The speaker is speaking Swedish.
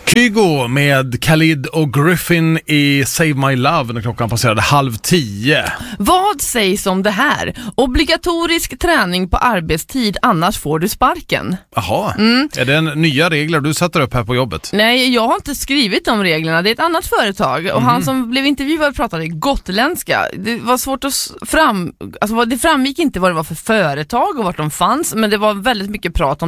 Kygo med Khalid och Griffin i Save My Love när klockan passerade 9:30. Vad sägs om det här? Obligatorisk träning på arbetstid, annars får du sparken. Jaha, är det nya regler du sätter upp här på jobbet? Nej, jag har inte skrivit de reglerna. Det är ett annat företag och han som blev intervjuad pratade gotländska. Det var svårt att det framgick inte vad det var för företag och vart de fanns, men det var väldigt mycket prat om